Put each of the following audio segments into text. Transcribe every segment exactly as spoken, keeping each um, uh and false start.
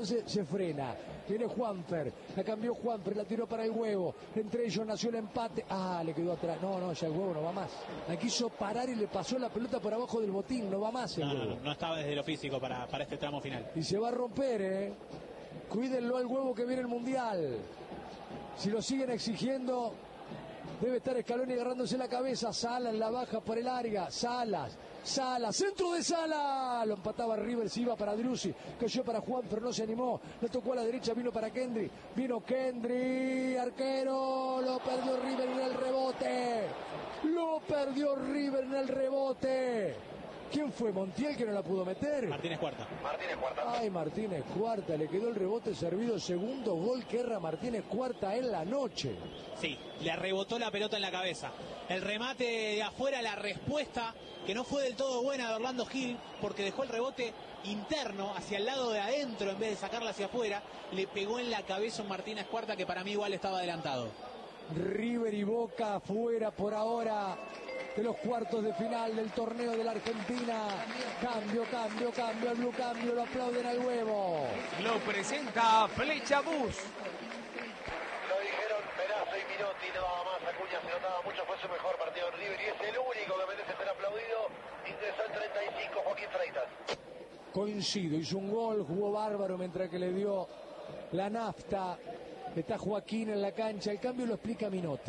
entonces se frena. Viene Juanfer, la cambió Juanfer, la tiró para el huevo. Entre ellos nació el empate. Ah, le quedó atrás. No, no, ya el huevo no va más. La quiso parar y le pasó la pelota por abajo del botín. No va más el no, huevo. No, no, no estaba desde lo físico para, para este tramo final. Y se va a romper, ¿eh? Cuídenlo al huevo que viene el Mundial. Si lo siguen exigiendo, debe estar Scaloni agarrándose la cabeza. Salas la baja por el área. Salas. Salas, centro de Salas, lo empataba River, se iba para Driussi, cayó para Juan, pero no se animó, lo tocó a la derecha, vino para Kendry, vino Kendry, arquero, lo perdió River en el rebote, lo perdió River en el rebote. ¿Quién fue? Montiel, que no la pudo meter. Martínez Cuarta. Martínez Cuarta. Ay, Martínez Cuarta, le quedó el rebote servido, segundo gol que erra Martínez Cuarta en la noche. Sí, le rebotó la pelota en la cabeza. El remate de afuera, la respuesta que no fue del todo buena de Orlando Gil, porque dejó el rebote interno hacia el lado de adentro en vez de sacarla hacia afuera. Le pegó en la cabeza un Martínez Cuarta que para mí igual estaba adelantado. River y Boca afuera por ahora de los cuartos de final del torneo de la Argentina. Cambio, cambio, cambio, el blue cambio, lo aplauden al huevo. Lo presenta Flecha Bus. Lo dijeron Perazzo y Minotti, nada más. Acuña se notaba mucho, fue su mejor partido en River y es el único que merece ser aplaudido. Ingresó el treinta y cinco, Joaquín Freitas. Coincido, hizo un gol, jugó bárbaro mientras que le dio la nafta. Está Joaquín en la cancha, el cambio lo explica Minotti.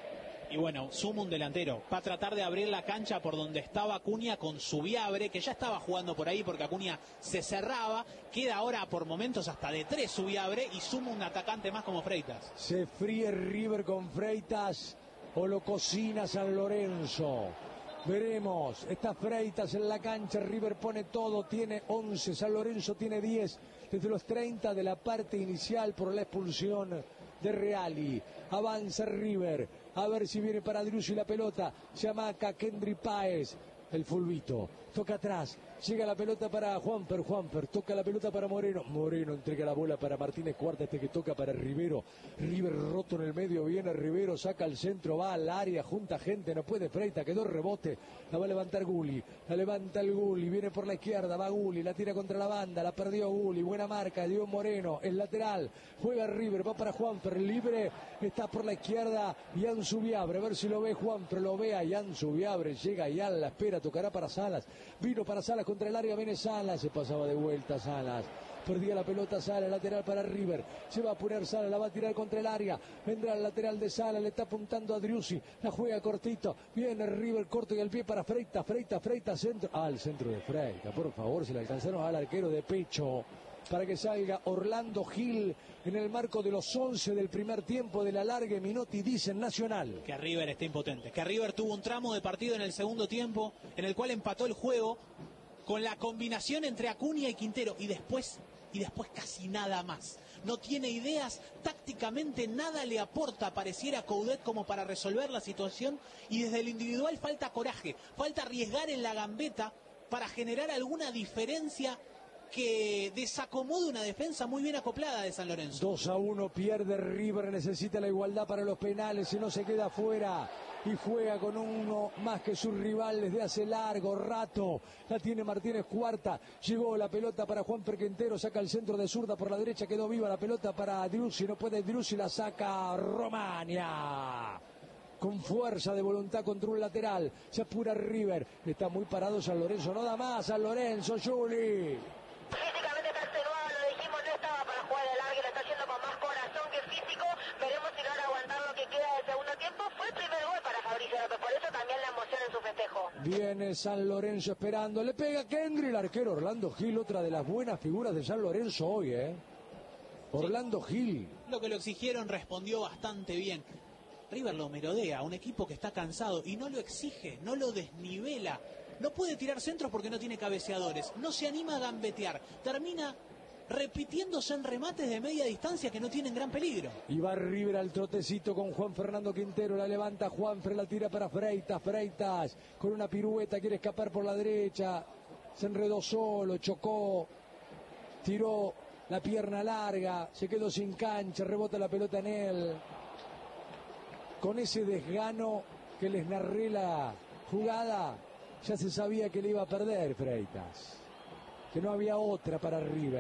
Y bueno, suma un delantero. Va a tratar de abrir la cancha por donde estaba Acuña con Subiabre, que ya estaba jugando por ahí porque Acuña se cerraba. Queda ahora por momentos hasta de tres Subiabre y suma un atacante más como Freitas. Se fríe River con Freitas o lo cocina San Lorenzo. Veremos, está Freitas en la cancha, River pone todo, tiene once, San Lorenzo tiene diez, desde los treinta de la parte inicial por la expulsión de Reali. Avanza River, a ver si viene para Driussi la pelota, se amaca Kendry Páez, el fulbito, toca atrás, llega la pelota para Juanfer, Juanfer, toca la pelota para Moreno, Moreno entrega la bola para Martínez Cuarta, este que toca para Rivero, River roto en el medio, viene Rivero, saca el centro, va al área, junta gente, no puede Freitas, quedó rebote, la va a levantar Gulli, la levanta el Gulli, viene por la izquierda, va Gulli, la tira contra la banda, la perdió Gulli, buena marca, dio Moreno, el lateral, juega River, va para Juanfer, libre, está por la izquierda, Ian Subiabre, a ver si lo ve Juanfer, lo ve a Ian Subiabre, llega Ian, la espera, tocará para Salas, vino para Salas contra el área, viene Salas, se pasaba de vuelta Salas, perdía la pelota Salas, lateral para River, se va a apurar Salas, la va a tirar contra el área, vendrá el lateral de Salas, le está apuntando a Driussi, la juega cortito, viene River, corto y el pie para Freitas, Freitas, Freitas, centro, ah, el centro de Freitas, por favor, se le alcanzaron al arquero de pecho, para que salga Orlando Gil en el marco de los once del primer tiempo de la larga. Minotti dice en Nacional que River está impotente, que River tuvo un tramo de partido en el segundo tiempo en el cual empató el juego con la combinación entre Acuña y Quintero y después y después casi nada más. No tiene ideas, tácticamente nada le aporta, pareciera Coudet, como para resolver la situación, y desde el individual falta coraje, falta arriesgar en la gambeta para generar alguna diferencia que desacomode una defensa muy bien acoplada de San Lorenzo. dos a uno pierde River, necesita la igualdad para los penales, si no se queda fuera y juega con uno más que sus rivales de hace largo rato. La tiene Martínez Cuarta, llegó la pelota para Juanfer Quintero, saca el centro de zurda por la derecha, quedó viva la pelota para Driussi, no puede Driussi, la saca Romagna. Con fuerza de voluntad contra un lateral, se apura River, está muy parado San Lorenzo, no da más San Lorenzo, Juli. Físicamente está extenuado, lo dijimos, no estaba para jugar de largo y lo está haciendo con más corazón que físico. Veremos si logra aguantar lo que queda del segundo tiempo. Fue el primer gol para Fabricio López, por eso también la emoción en su festejo. Viene San Lorenzo esperando, le pega Kendry, el arquero Orlando Gil, otra de las buenas figuras de San Lorenzo hoy, ¿eh? Orlando sí. Gil. Lo que lo exigieron respondió bastante bien. River lo merodea, un equipo que está cansado y no lo exige, no lo desnivela. No puede tirar centros porque no tiene cabeceadores. No se anima a gambetear. Termina repitiéndose en remates de media distancia que no tienen gran peligro. Y va River al trotecito con Juan Fernando Quintero. La levanta Juanfer, la tira para Freitas. Freitas con una pirueta quiere escapar por la derecha. Se enredó solo, chocó. Tiró la pierna larga. Se quedó sin cancha. Rebota la pelota en él. Con ese desgano que les narré la jugada, ya se sabía que le iba a perder Freitas, que no había otra para River.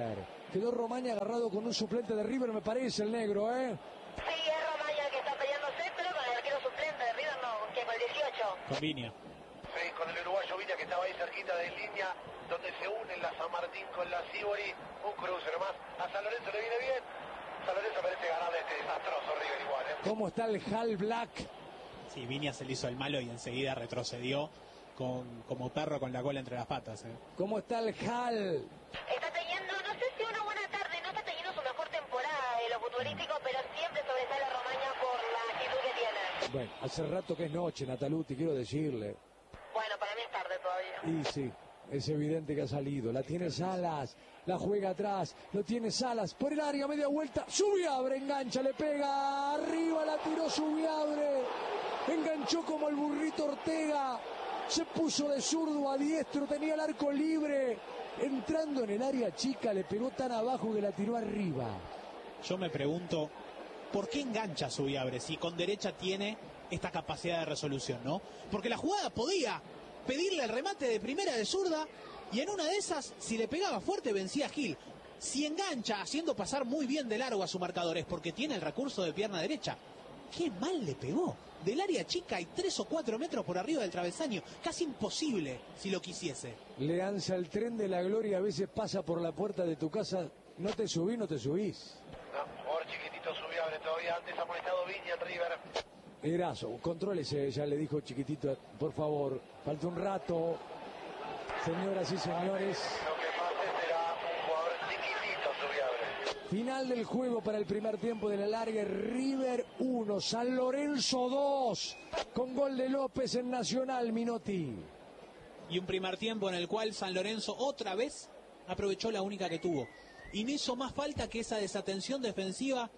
Quedó Romaña agarrado con un suplente de River, me parece, el negro, ¿eh? Sí, es Romaña el que está peleándose, pero con el arquero suplente de River no, que con el dieciocho. Con Viña. Sí, con el uruguayo Viña que estaba ahí cerquita de línea, donde se unen la San Martín con la Sibori. Un cruce nomás. A San Lorenzo le viene bien. San Lorenzo parece ganarle este desastroso River igual, ¿eh? ¿Cómo está el Hal Black? Sí, Viña se le hizo el malo y enseguida retrocedió con, como perro con la cola entre las patas. ¿eh? ¿Cómo está el Hal? Está teniendo, no sé si una buena tarde, no está teniendo su mejor temporada de lo futbolístico, pero siempre sobresale Romaña por la actitud que tiene. Bueno, hace rato que es noche, Nataluti, quiero decirle. Bueno, para mí es tarde todavía. Y sí, es evidente que ha salido. La tiene Salas, la juega atrás, lo tiene Salas, por el área, media vuelta, Subiabre, engancha, le pega, arriba la tiró Subiabre, enganchó como el burrito Ortega, se puso de zurdo a diestro, tenía el arco libre, entrando en el área chica, le pegó tan abajo que la tiró arriba. Yo me pregunto, ¿por qué engancha a Subiabre si con derecha tiene esta capacidad de resolución, no? Porque la jugada podía pedirle el remate de primera de zurda y en una de esas, si le pegaba fuerte, vencía a Gil. Si engancha haciendo pasar muy bien de largo a su marcador es porque tiene el recurso de pierna derecha. ¡Qué mal le pegó! Del área chica y tres o cuatro metros por arriba del travesaño. Casi imposible si lo quisiese. Le ansa el tren de la gloria, a veces pasa por la puerta de tu casa. No te subís, no te subís. No, jugador chiquitito Subiabre todavía. Antes ha molestado Viña en River. Erazo, contrólese, ya le dijo chiquitito, por favor, falta un rato. Señoras y señores, Lo que pasa será un jugador chiquitito Subiabre. final del juego para el primer tiempo de la larga. River uno, San Lorenzo dos, con gol de López en Nacional, Minotti. Y un primer tiempo en el cual San Lorenzo otra vez aprovechó la única que tuvo. Y no hizo más falta que esa desatención defensiva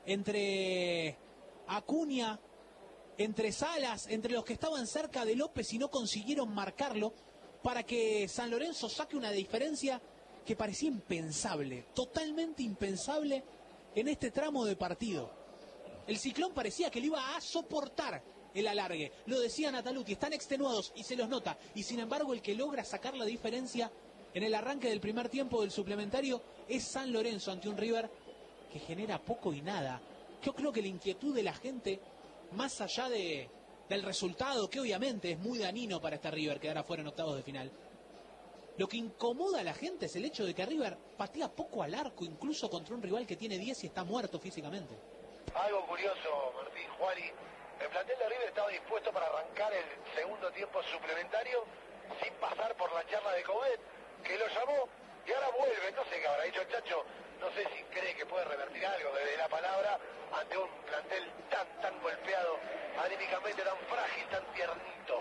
entre Acuña, entre Salas, entre los que estaban cerca de López y no consiguieron marcarlo para que San Lorenzo saque una diferencia que parecía impensable, totalmente impensable en este tramo de partido. El Ciclón parecía que le iba a soportar el alargue, lo decía Nataluti, están extenuados y se los nota, y sin embargo el que logra sacar la diferencia en el arranque del primer tiempo del suplementario es San Lorenzo ante un River que genera poco y nada. Yo creo que la inquietud de la gente, más allá de, del resultado, que obviamente es muy dañino para este River quedar afuera en octavos de final, lo que incomoda a la gente es el hecho de que River patea poco al arco, incluso contra un rival que tiene diez y está muerto físicamente. Algo curioso, Martín Juari. El plantel de River estaba dispuesto para arrancar el segundo tiempo suplementario sin pasar por la charla de Coudet, que lo llamó y ahora vuelve. No sé qué habrá dicho el Chacho. No sé si cree que puede revertir algo desde la palabra ante un plantel tan, tan golpeado, anímicamente tan frágil, tan tiernito.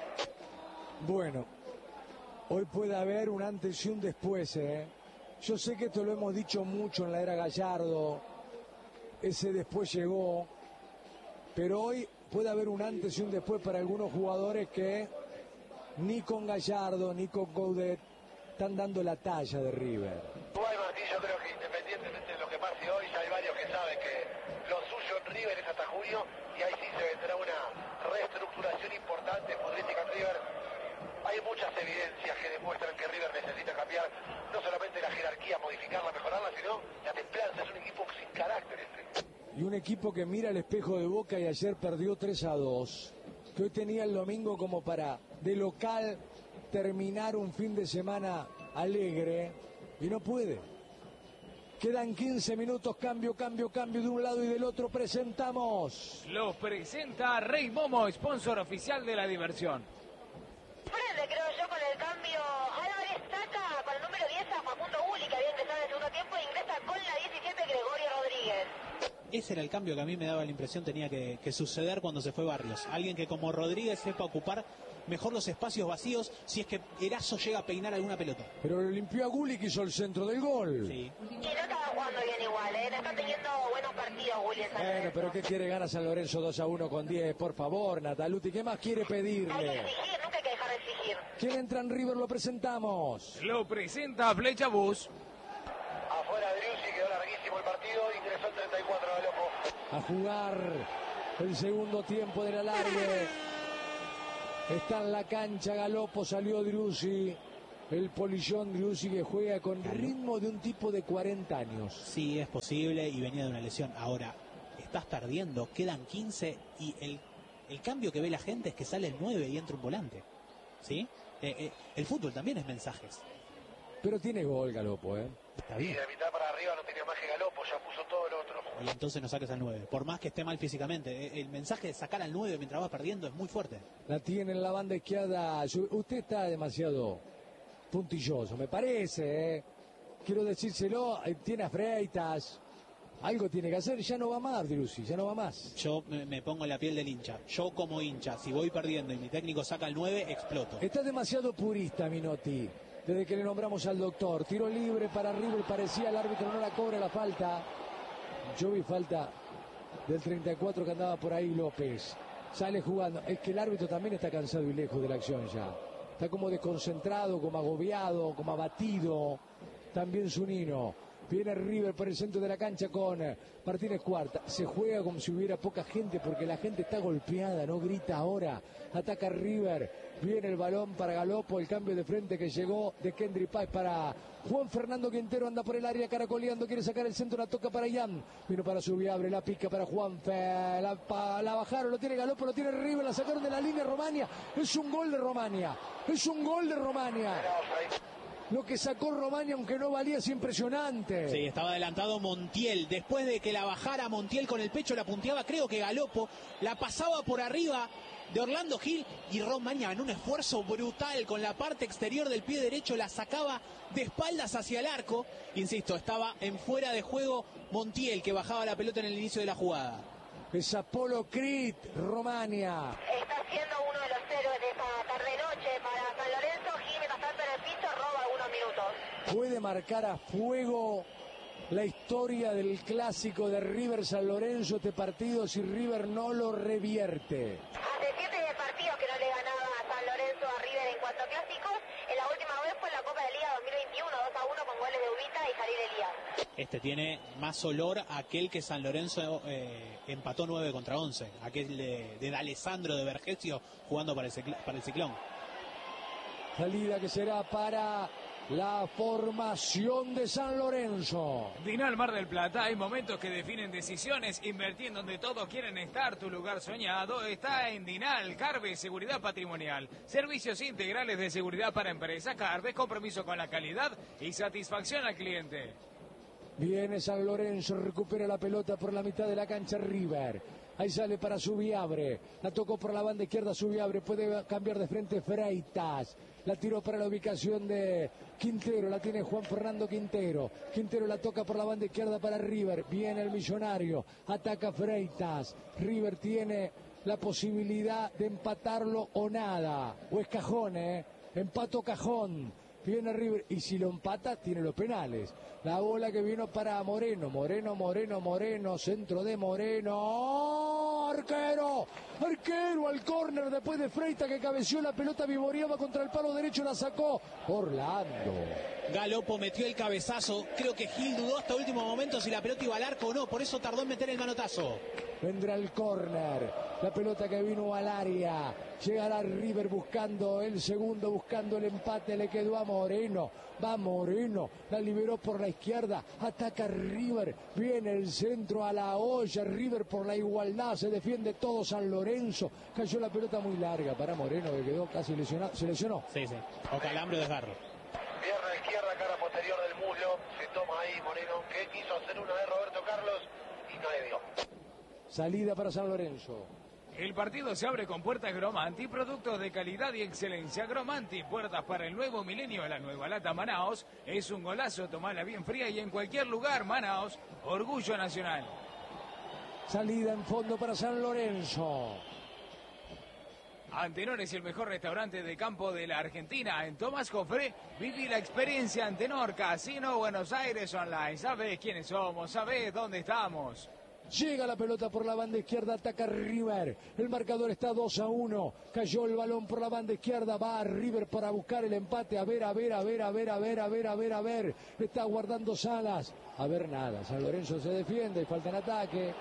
Bueno, hoy puede haber un antes y un después, ¿eh? Yo sé que esto lo hemos dicho mucho en la era Gallardo, ese después llegó, pero hoy puede haber un antes y un después para algunos jugadores que ni con Gallardo ni con Coudet están dando la talla de River. Igual, Martín, yo creo que independientemente de lo que pase hoy, ya hay varios que saben que lo suyo en River es hasta junio y ahí sí se vendrá una reestructuración importante futbolística en River. Hay muchas evidencias que demuestran que River necesita cambiar no solamente la jerarquía, modificarla, mejorarla, sino la templanza. Es un equipo sin carácter este. Y un equipo que mira el espejo de Boca y ayer perdió tres a dos, que hoy tenía el domingo como para de local terminar un fin de semana alegre y no puede. Quedan quince minutos, cambio, cambio, cambio de un lado y del otro. Presentamos. Lo presenta Rey Momo, sponsor oficial de la diversión. Prende, creo yo, con el cambio. Álvarez saca con el número diez a Facundo Uli, que había ingresado en el segundo tiempo, e ingresa con la diecisiete Gregorio Rodríguez. Ese era el cambio que a mí me daba la impresión tenía que, que suceder cuando se fue Barrios. Alguien que como Rodríguez sepa ocupar mejor los espacios vacíos si es que Erazo llega a peinar alguna pelota. Pero lo limpió a Gulli, que hizo el centro del gol. Sí. Y no estaba jugando bien igual, ¿eh? No está teniendo buenos partidos, Uli. Bueno, pero ¿qué quiere? Gana San Lorenzo dos a uno con diez, por favor, Nataluti. ¿Qué más quiere Hay que pedirle? exigir, nunca hay que dejar de exigir. ¿Quién entra en River? Lo presentamos. Lo presenta Flecha Bus. Afuera Driussi, quedó larguísimo el partido, ingresó el treinta y cuatro de Loco. A jugar el segundo tiempo de la larga. Está en la cancha Galopo, salió Driussi. el polillón Driussi, que juega con ritmo de un tipo de cuarenta años. Sí, es posible y venía de una lesión. Ahora, estás perdiendo, quedan quince y el, el cambio que ve la gente es que sale el nueve y entra un volante. ¿Sí? Eh, eh, el fútbol también es mensajes. Pero tiene gol Galopo, ¿eh? Está Y bien. de mitad para arriba no tiene más que Galopo, ya puso todo el otro. Y entonces no saques al nueve. Por más que esté mal físicamente, el mensaje de sacar al nueve mientras vas perdiendo es muy fuerte. La tiene en la banda izquierda. Usted está demasiado puntilloso, me parece, ¿eh? Quiero decírselo, tiene a Freitas. Algo tiene que hacer, ya no va más Driussi, ya no va más. Yo me, me pongo en la piel del hincha. Yo como hincha, si voy perdiendo y mi técnico saca el nueve, exploto. Está demasiado purista Minotti. Desde que le nombramos al doctor. Tiro libre para River, parecía el árbitro no la cobra la falta. Yo vi falta del treinta y cuatro que andaba por ahí López. Sale jugando. Es que el árbitro también está cansado y lejos de la acción ya. Está como desconcentrado, como agobiado, como abatido. También Zunino. Viene River por el centro de la cancha con Martínez Cuarta. Se juega como si hubiera poca gente porque la gente está golpeada, no grita ahora. Ataca River. Viene el balón para Galopo, el cambio de frente que llegó de Kendry Páez para Juan Fernando Quintero, anda por el área caracoleando, quiere sacar el centro, la toca para Ian, vino para Subiabre, la pica para Juanfe, la, pa, la bajaron, lo tiene Galopo, lo tiene River, la sacaron de la línea Romania, es un gol de Romania, es un gol de Romania. Lo que sacó Romania, aunque no valía, es impresionante. Sí, estaba adelantado Montiel. Después de que la bajara Montiel con el pecho, la punteaba, creo que Galopo, la pasaba por arriba de Orlando Gil y Romania en un esfuerzo brutal con la parte exterior del pie derecho la sacaba de espaldas hacia el arco. Insisto, estaba en fuera de juego Montiel, que bajaba la pelota en el inicio de la jugada. Es Apolo Crit, Romania. Está siendo uno de los héroes de esta tarde-noche para San Lorenzo. Gil, mientras tanto en el piso, roba algunos minutos. Puede marcar a fuego la historia del clásico de River San Lorenzo, este partido, si River no lo revierte. Hace siete partidos que no le ganaba a San Lorenzo a River en cuanto a clásicos. En la última vez fue en la Copa de Liga dos mil veintiuno, dos a uno con goles de Ubita y Jalil Elías. Este tiene más olor a aquel que San Lorenzo eh, empató nueve contra once. Aquel de, de D'Alessandro de Vergesio jugando para el, para el Ciclón. Salida que será para la formación de San Lorenzo. Dinal Mar del Plata, hay momentos que definen decisiones. Invertir en donde todos quieren estar, tu lugar soñado está en Dinal. Carve, seguridad patrimonial. Servicios integrales de seguridad para empresas. Carve, compromiso con la calidad y satisfacción al cliente. Viene San Lorenzo, recupera la pelota por la mitad de la cancha River. Ahí sale para Subiabre. La tocó por la banda izquierda Subiabre. Puede cambiar de frente Freitas. La tiró para la ubicación de Quintero. La tiene Juan Fernando Quintero. Quintero la toca por la banda izquierda para River. Viene el Millonario. Ataca Freitas. River tiene la posibilidad de empatarlo o nada. O es cajón, ¿eh? Empato cajón. Viene River y si lo empata tiene los penales. La bola que vino para Moreno, Moreno, Moreno, Moreno, centro de Moreno, arquero, arquero al córner después de Freitas que cabeció la pelota, vivoreaba contra el palo derecho, la sacó Orlando. Galopo metió el cabezazo, creo que Gil dudó hasta último momento si la pelota iba al arco o no, por eso tardó en meter el manotazo. Vendrá el córner, la pelota que vino al área, llegará River buscando el segundo, buscando el empate, le quedó a Moreno, va Moreno, la liberó por la izquierda, ataca River, viene el centro a la olla, River por la igualdad, se defiende todo San Lorenzo, cayó la pelota muy larga para Moreno que quedó casi lesionado, se lesionó. Sí, sí, o calambre o desgarro. Pierna izquierda, cara posterior del muslo, se toma ahí Moreno, que quiso hacer una de Roberto Carlos y no le dio. Salida para San Lorenzo. El partido se abre con puertas Gromanti, productos de calidad y excelencia. Gromanti, puertas para el nuevo milenio, la nueva lata Manaos. Es un golazo, tomala bien fría y en cualquier lugar. Manaos, orgullo nacional. Salida en fondo para San Lorenzo. Antenor es el mejor restaurante de campo de la Argentina. En Tomás Jofré, viví la experiencia Antenor, Casino Buenos Aires Online. ¿Sabés quiénes somos? ¿Sabés dónde estamos? Llega la pelota por la banda izquierda, ataca River. El marcador está dos a uno. Cayó el balón por la banda izquierda. Va a River para buscar el empate. A ver, a ver, a ver, a ver, a ver, a ver, a ver, a ver. Está guardando Salas. A ver nada. San Lorenzo se defiende y falta en ataque.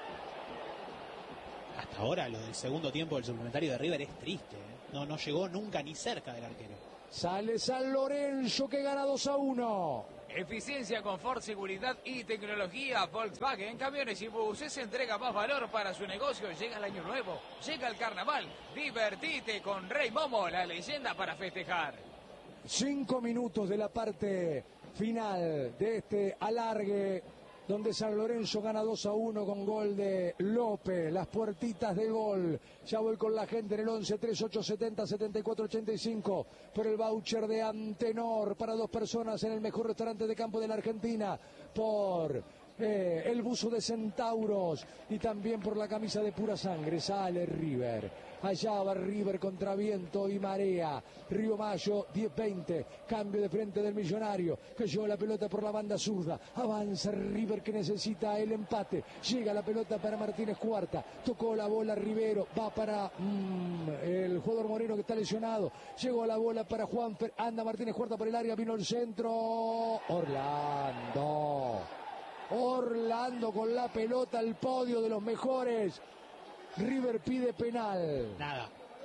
Hasta ahora lo del segundo tiempo del suplementario de River es triste, ¿eh? No, no llegó nunca ni cerca del arquero. Sale San Lorenzo que gana dos a uno. Eficiencia, confort, seguridad y tecnología. Volkswagen Camiones y Buses entrega más valor para su negocio. Llega el año nuevo, llega el carnaval. Divertite con Rey Momo, la leyenda para festejar. Cinco minutos de la parte final de este alargue, donde San Lorenzo gana dos a uno con gol de López. Las puertitas de gol. Ya voy con la gente en el once treinta y ocho setenta setenta y cuatro ochenta y cinco por el voucher de Antenor para dos personas en el mejor restaurante de campo de la Argentina, por eh, el buzo de Centauros y también por la camisa de Pura Sangre. Sale River. Allá va River contra viento y marea. Río Mayo, diez veinte. Cambio de frente del Millonario, que lleva la pelota por la banda zurda. Avanza River, que necesita el empate. Llega la pelota para Martínez Cuarta. Tocó la bola Rivero. Va para mmm, el jugador Moreno, que está lesionado. Llegó la bola para Juanfer. Anda Martínez Cuarta por el área. Vino el centro. Orlando. Orlando con la pelota al podio de los mejores. River pide penal. Nada.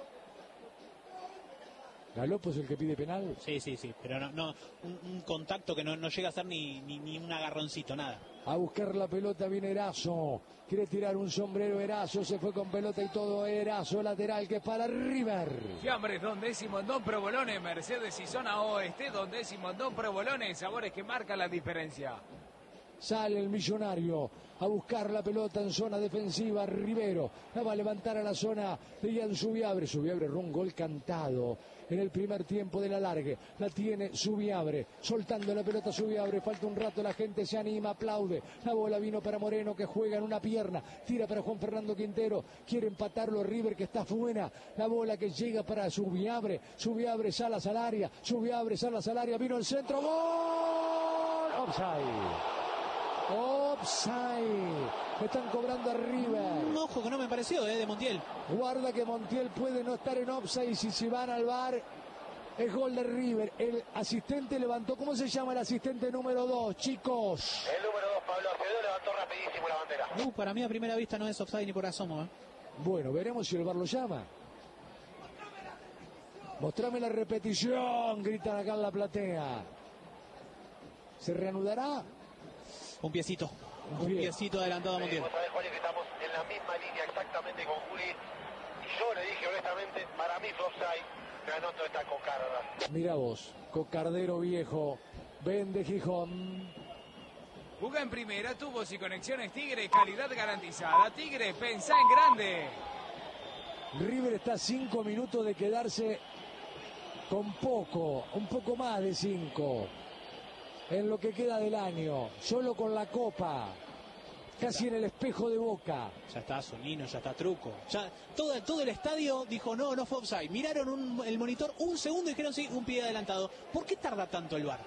¿Galopo es el que pide penal? Sí, sí, sí, pero no, no un, un contacto que no, no llega a ser ni, ni, ni un agarroncito, nada. A buscar la pelota viene Erazo. Quiere tirar un sombrero Erazo. Se fue con pelota y todo. Erazo lateral, que es para River. Fiambres Don Décimo en Don Provolone, Mercedes y Zona Oeste. Don Décimo en Don Provolone, sabores que marcan la diferencia. Sale el Millonario a buscar la pelota en zona defensiva. Rivero la va a levantar a la zona de Ian Subiabre. Subiabre erró un gol cantado en el primer tiempo del alargue. La tiene Subiabre, soltando la pelota Subiabre. Falta un rato, la gente se anima, aplaude. La bola vino para Moreno, que juega en una pierna. Tira para Juan Fernando Quintero. Quiere empatarlo River, que está buena. La bola que llega para Subiabre. Subiabre, Salas al área. Subiabre, Salas al área. Vino el centro. ¡Gol! Offside. Offside. Están cobrando a River. Un ojo que no me pareció, eh, de Montiel. Guarda que Montiel puede no estar en offside, y si se van al V A R es gol de River. El asistente levantó. ¿Cómo se llama el asistente número dos, chicos? El número dos, Pablo Acevedo, levantó rapidísimo la bandera. Uh, para mí a primera vista no es offside ni por asomo, eh. Bueno, veremos si el V A R lo llama. Mostrame la repetición, gritan acá en la platea. ¿Se reanudará? Un piecito, un Bien. piecito adelantado a Montiel. Vos sabés, Juan, que estamos en la misma línea exactamente con Juli. Y yo le dije honestamente, para mí fue offside. Me anoto esta cocarda. Mira vos, cocardero viejo, vende Gijón. Juega en primera, tubos y conexiones Tigre, calidad garantizada. Tigre, pensá en grande. River está a cinco minutos de quedarse con poco, un poco más de cinco. En lo que queda del año, solo con la copa, casi en el espejo de Boca. Ya está Zunino, ya está Truco. Ya todo, todo el estadio dijo no, no fue offside. Miraron un, el monitor un segundo y dijeron sí, un pie adelantado. ¿Por qué tarda tanto el V A R?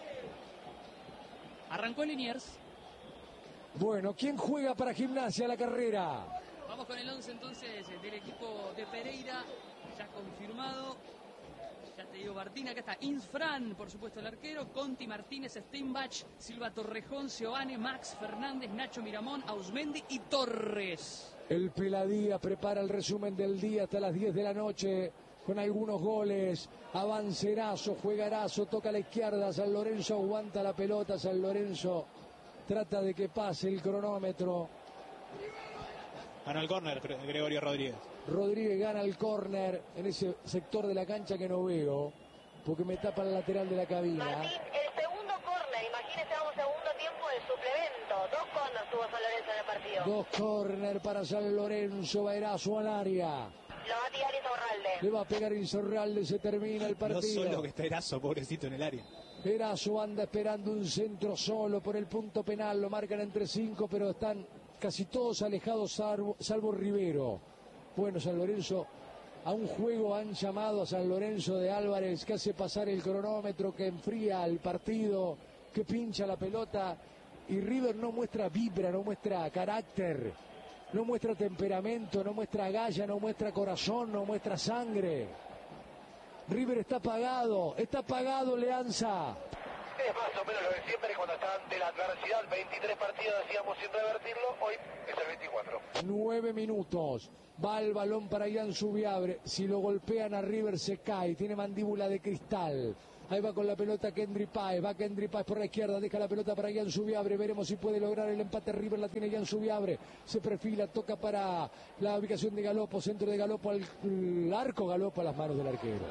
Arrancó Liniers. Bueno, ¿quién juega para Gimnasia la carrera? Vamos con el once entonces del equipo de Pereira, ya confirmado. Ya te digo, Martín, acá está Insfran, por supuesto el arquero, Conti, Martínez, Steinbach, Silva Torrejón, Seoane, Max Fernández, Nacho Miramón, Ausmendi y Torres. El Peladía prepara el resumen del día hasta las diez de la noche con algunos goles. Avancerazo, juegarazo, toca a la izquierda, San Lorenzo aguanta la pelota, San Lorenzo trata de que pase el cronómetro. Ganó el córner Gregorio Rodríguez. Rodríguez gana el córner en ese sector de la cancha que no veo, porque me tapa el lateral de la cabina. Martín, el segundo córner, imagínese a un segundo tiempo de suplemento. Dos córneres tuvo San Lorenzo en el partido. Dos córner para San Lorenzo, Baerazo al área. Lo va a tirar Insaurralde. Le va a pegar Insaurralde, se termina el partido. No solo que está Erazo, pobrecito en el área. Erazo anda esperando un centro solo por el punto penal, lo marcan entre cinco, pero están casi todos alejados salvo, salvo Rivero. Bueno, San Lorenzo, a un juego han llamado a San Lorenzo de Álvarez, que hace pasar el cronómetro, que enfría el partido, que pincha la pelota, y River no muestra vibra, no muestra carácter, no muestra temperamento, no muestra galla, no muestra corazón, no muestra sangre. River está apagado, está apagado Leanza. es más o menos lo de siempre, cuando está ante la adversidad, veintitrés partidos decíamos sin revertirlo, hoy es el veinticuatro. Nueve minutos. Va el balón para Ian Subiabre. Si lo golpean a River se cae. Tiene mandíbula de cristal. Ahí va con la pelota Kendry Páez. Va Kendry Páez por la izquierda. Deja la pelota para Ian Subiabre. Veremos si puede lograr el empate. River la tiene Ian Subiabre. Se perfila. Toca para la ubicación de Galopo. Centro de Galopo al, al arco. Galopo a las manos del arquero.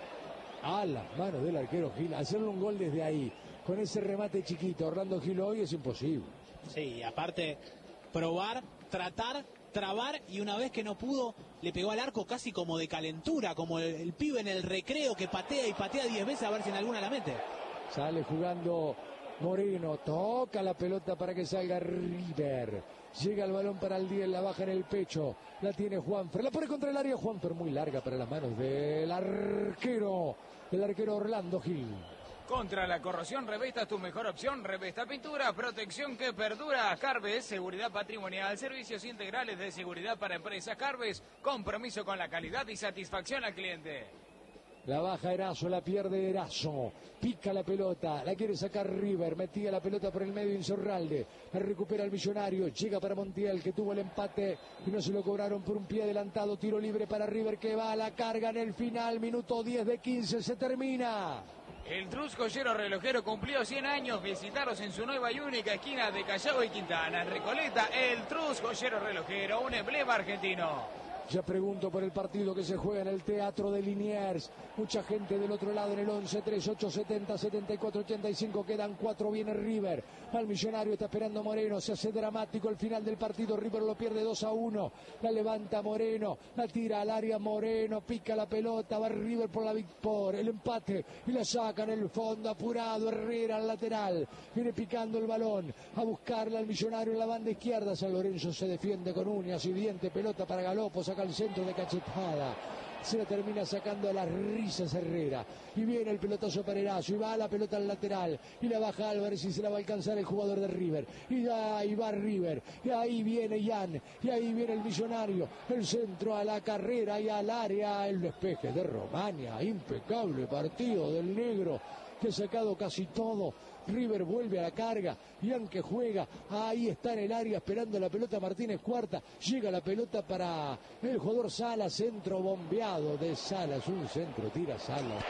A las manos del arquero Gil. Hacerle un gol desde ahí. Con ese remate chiquito. Orlando Gil hoy es imposible. Sí, aparte, probar, tratar, trabar, y una vez que no pudo, le pegó al arco casi como de calentura, como el, el pibe en el recreo que patea y patea diez veces a ver si en alguna la mete. Sale jugando Moreno, toca la pelota para que salga River. Llega el balón para el diez, la baja en el pecho, la tiene Juanfer, la pone contra el área, Juanfer muy larga para las manos del arquero, el arquero Orlando Gil. Contra la corrosión, Revesta tu mejor opción. Revesta Pintura, protección que perdura. Carves, seguridad patrimonial, servicios integrales de seguridad para empresas. Carves, compromiso con la calidad y satisfacción al cliente. La baja Erazo, la pierde Erazo, pica la pelota, la quiere sacar River, metía la pelota por el medio Insaurralde, la recupera el Millonario, llega para Montiel que tuvo el empate y no se lo cobraron por un pie adelantado, tiro libre para River que va a la carga en el final, minuto diez de quince, se termina. El Trus Joyero Relojero cumplió cien años. Visitaros en su nueva y única esquina de Callao y Quintana. En Recoleta, el Trus Joyero Relojero, un emblema argentino. Ya pregunto por el partido que se juega en el Teatro de Liniers. Mucha gente del otro lado en el once, tres, ocho, setenta, setenta y cuatro, ochenta y cinco. Quedan cuatro, viene River. Al Millonario está esperando Moreno. Se hace dramático el final del partido. River lo pierde dos a uno. La levanta Moreno. La tira al área Moreno. Pica la pelota. Va River por la por el empate. Y la saca en el fondo. Apurado Herrera al lateral. Viene picando el balón. A buscarla al Millonario en la banda izquierda. San Lorenzo se defiende con uñas y dientes. Pelota para Galopo. Saca al centro de cachetada, se la termina sacando a las risas Herrera, y viene el pelotazo para Erazo, y va la pelota al lateral, y la baja Álvarez y se la va a alcanzar el jugador de River, y ahí va River, y ahí viene Jan, y ahí viene el Millonario, el centro a la carrera y al área, el despeje de Romagna, impecable partido del negro, que ha sacado casi todo. River vuelve a la carga, Ian que juega, ahí está en el área esperando la pelota Martínez Cuarta, llega la pelota para el jugador Salas, centro bombeado de Salas, un centro tira Salas.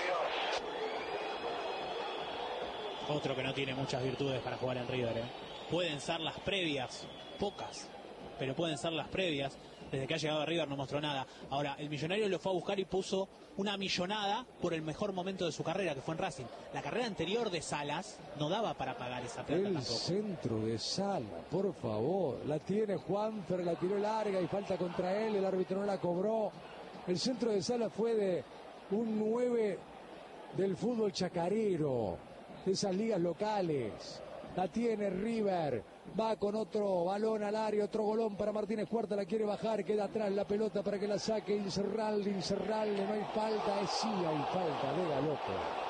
Otro que no tiene muchas virtudes para jugar en River, ¿eh? Pueden ser las previas, pocas, pero pueden ser las previas. Desde que ha llegado a River no mostró nada. Ahora, el Millonario lo fue a buscar y puso una millonada por el mejor momento de su carrera, que fue en Racing. La carrera anterior de Salas no daba para pagar esa plata el tampoco. Centro de Salas, por favor. La tiene Juanfer, la tiró larga y falta contra él. El árbitro no la cobró. El centro de Salas fue de un nueve del fútbol chacarero, de esas ligas locales. La tiene River, va con otro balón al área, otro golón para Martínez Cuarta, la quiere bajar, queda atrás la pelota para que la saque Insaurralde, Insaurralde, no hay falta, es sí hay falta de Galopo.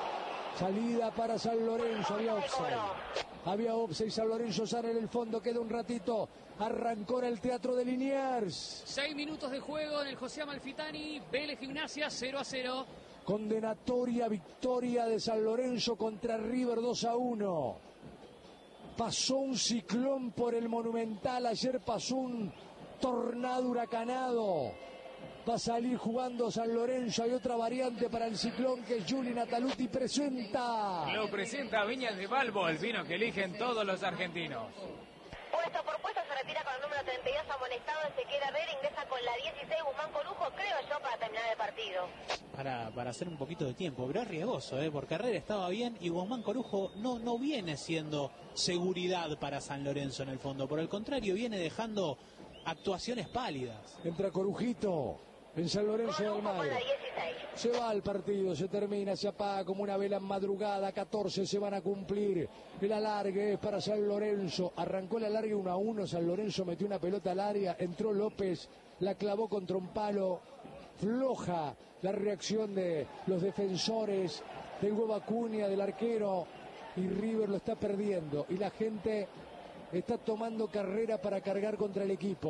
Salida para San Lorenzo, había offside. Había offside, San Lorenzo sale en el fondo, queda un ratito, arrancó en el Teatro de Liniers. Seis minutos de juego en el José Amalfitani, Vélez Gimnasia cero a cero. Condenatoria victoria de San Lorenzo contra River dos a uno. Pasó un ciclón por el Monumental, ayer pasó un tornado huracanado. Va a salir jugando San Lorenzo, hay otra variante para el ciclón que Juli Nataluti presenta. Lo presenta Viñas de Balbo, el vino que eligen todos los argentinos. Puesto por puesto se retira con el número treinta y dos amonestado Ezequiel Herrera, ingresa con la dieciséis Guzmán Corujo, creo yo, para terminar el partido. Para, para hacer un poquito de tiempo, pero es riesgoso, ¿eh? Porque Herrera estaba bien y Guzmán Corujo no, no viene siendo seguridad para San Lorenzo en el fondo. Por el contrario, viene dejando actuaciones pálidas. Entra Corujito en San Lorenzo de Almagro. Se va al partido, se termina, se apaga como una vela en madrugada. catorce se van a cumplir. El alargue es para San Lorenzo. Arrancó el alargue uno a uno. San Lorenzo metió una pelota al área. Entró López, la clavó contra un palo. Floja la reacción de los defensores, del huevo Acuña, del arquero. Y River lo está perdiendo. Y la gente está tomando carrera para cargar contra el equipo.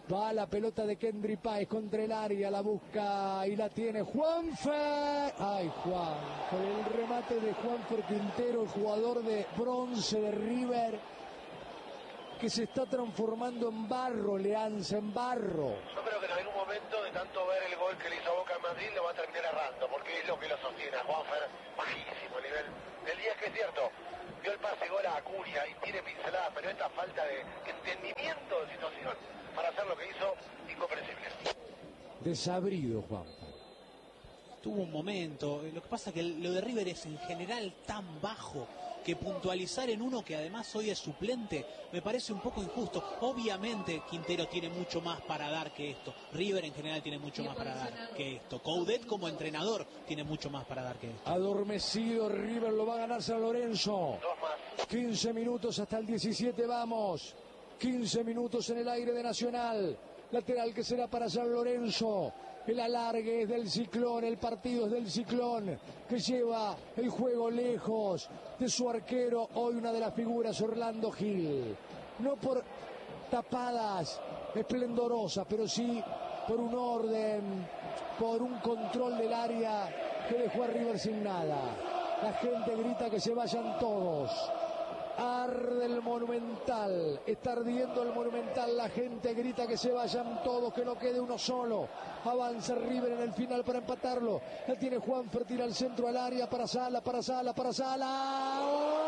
Va la pelota de Kendry Páez contra el área, la busca y la tiene Juanfer. Ay, Juan, por el remate de Juanfer Quintero, el jugador de bronce de River, que se está transformando en barro, Leanza, en barro. Yo creo que en algún momento, de tanto ver el gol que le hizo Boca en Madrid, lo va a terminar errando, porque es lo que lo sostiene a Juanfer, bajísimo nivel del día, que es cierto. Dio el pase gol a Acuña y tiene pincelada, pero esta falta de entendimiento de situación para hacer lo que hizo, incomprensible. Desabrido, Juan. Tuvo un momento, lo que pasa es que lo de River es en general tan bajo que puntualizar en uno que además hoy es suplente me parece un poco injusto. Obviamente Quintero tiene mucho más para dar que esto, River en general tiene mucho más para dar que esto, Coudet como entrenador tiene mucho más para dar que esto. Adormecido River, lo va a ganar San Lorenzo. quince minutos hasta el diecisiete, vamos. quince minutos en el aire de Nacional. Lateral que será para San Lorenzo. El alargue es del Ciclón, el partido es del Ciclón, que lleva el juego lejos de su arquero, hoy una de las figuras, Orlando Gil. No por tapadas esplendorosas, pero sí por un orden, por un control del área que dejó a River sin nada. La gente grita que se vayan todos. Arde el Monumental, está ardiendo el Monumental, la gente grita que se vayan todos, que no quede uno solo. Avanza River en el final para empatarlo. La tiene Juanfer, tira al centro al área para Sala, para Sala, para Sala.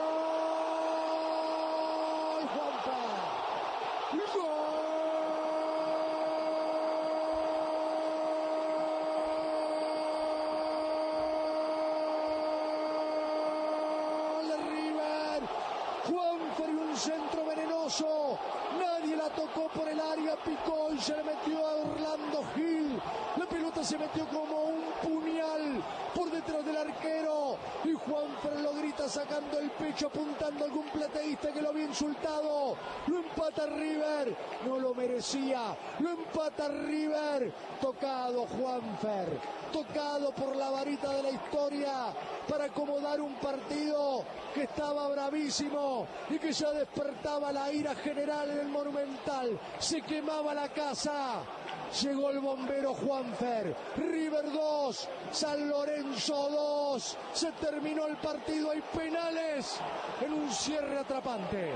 ¡Oh! Juanfer. ¡Gol! Centro venenoso, nadie la tocó por el área, picó y se le metió a Orlando Gil. La pelota se metió como un puñal por detrás del arquero y Juanfer lo grita sacando el pecho, apuntando a algún plateísta que lo había insultado. Lo empata River, no lo merecía, lo empata River. Tocado Juanfer, tocado por la varita de la historia para acomodar un partido que estaba bravísimo y que ya despertaba la ira general en el Monumental. Se quemaba la casa. Llegó el bombero Juanfer. River dos, San Lorenzo dos. Se terminó el partido. Hay penales en un cierre atrapante.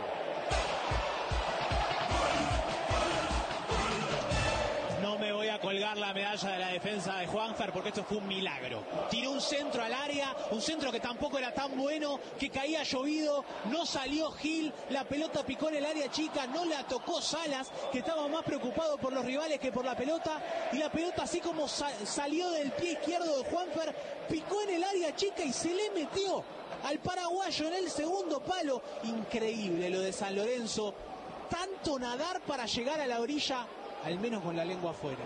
No me voy a colgar la medalla de la defensa de Juanfer porque esto fue un milagro. Tiró un centro al área, un centro que tampoco era tan bueno, que caía llovido, no salió Gil, la pelota picó en el área chica, no la tocó Salas, que estaba más preocupado por los rivales que por la pelota, y la pelota así como sa- salió del pie izquierdo de Juanfer, picó en el área chica y se le metió al paraguayo en el segundo palo. Increíble lo de San Lorenzo, tanto nadar para llegar a la orilla, al menos con la lengua afuera.